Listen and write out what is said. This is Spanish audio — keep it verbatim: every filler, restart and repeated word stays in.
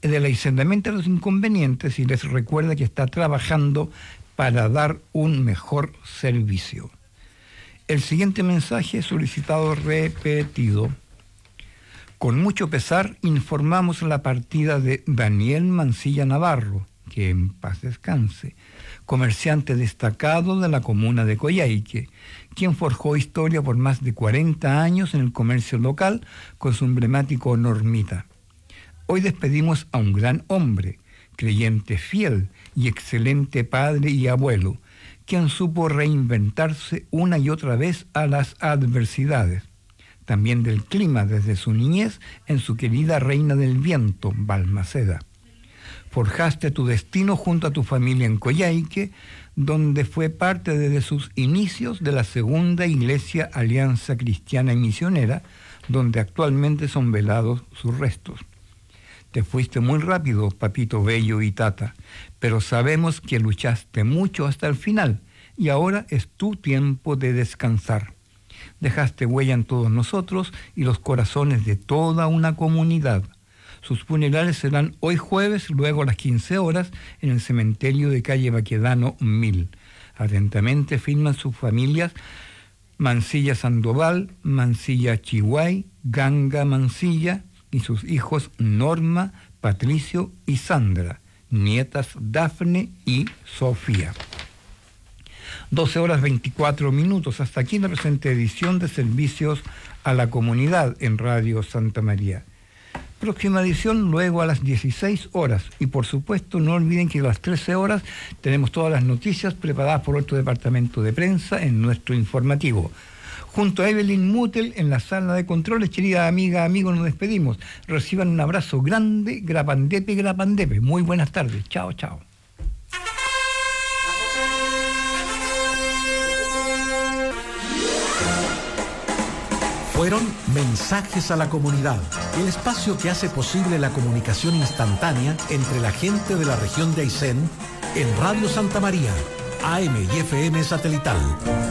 de la mente los inconvenientes y les recuerda que está trabajando para dar un mejor servicio. El siguiente mensaje solicitado repetido. Con mucho pesar informamos la partida de Daniel Mancilla Navarro, que en paz descanse, comerciante destacado de la comuna de Coyhaique, quien forjó historia por más de cuarenta años en el comercio local con su emblemático Normita. Hoy despedimos a un gran hombre, creyente fiel y excelente padre y abuelo, quien supo reinventarse una y otra vez a las adversidades. También del clima desde su niñez en su querida Reina del Viento, Balmaceda. Forjaste tu destino junto a tu familia en Coyhaique, donde fue parte desde sus inicios de la segunda iglesia Alianza Cristiana y Misionera, donde actualmente son velados sus restos. Te fuiste muy rápido, papito bello y tata, pero sabemos que luchaste mucho hasta el final y ahora es tu tiempo de descansar. Dejaste huella en todos nosotros y los corazones de toda una comunidad. Sus funerales serán hoy jueves, luego a las quince horas, en el cementerio de calle Baquedano mil. Atentamente firman sus familias Mancilla Sandoval, Mancilla Chihuay, Ganga Mancilla y sus hijos Norma, Patricio y Sandra, nietas Dafne y Sofía. doce horas veinticuatro minutos. Hasta aquí la presente edición de Servicios a la Comunidad en Radio Santa María. Próxima edición luego a las dieciséis horas. Y por supuesto no olviden que a las trece horas tenemos todas las noticias preparadas por nuestro departamento de prensa en nuestro informativo. Junto a Evelyn Mutel en la sala de controles, querida amiga, amigos, nos despedimos. Reciban un abrazo grande, grapandepe, grapandepe. Muy buenas tardes. Chao, chao. Fueron Mensajes a la Comunidad, el espacio que hace posible la comunicación instantánea entre la gente de la región de Aysén en Radio Santa María, A M y F M satelital.